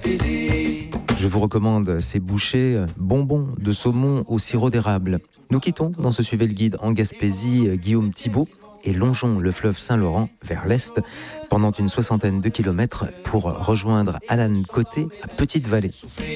Je vous recommande ces bouchées bonbons de saumon au sirop d'érable. Nous quittons dans ce Suivez le Guide en Gaspésie Guillaume Thibault et longeons le fleuve Saint-Laurent vers l'est pendant une 60aine de kilomètres pour rejoindre Alan Côté à Petite-Vallée.